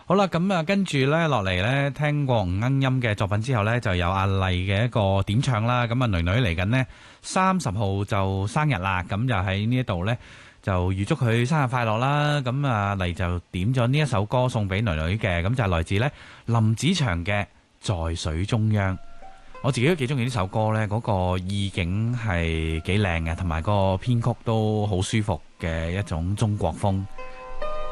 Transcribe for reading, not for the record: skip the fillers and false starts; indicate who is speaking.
Speaker 1: 好啦，咁啊，跟住咧落嚟咧，聽過吳鶯音嘅作品之後咧，就有阿麗嘅一個點唱啦。咁啊，囡囡嚟緊呢30號就生日啦，咁就喺呢一度咧就預祝佢生日快樂啦。咁啊，麗就點咗呢一首歌送俾囡囡嘅，咁就係來自咧林子祥嘅《在水中央》。我自己都幾中意呢首歌咧，嗰個意境係幾靚嘅，同埋個編曲都好舒服嘅一種中國風。